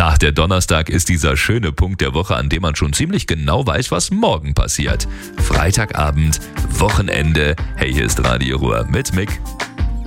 Na, der Donnerstag ist dieser schöne Punkt der Woche, an dem man schon ziemlich genau weiß, was morgen passiert. Freitagabend, Wochenende. Hey, hier ist Radio Ruhr mit Mick.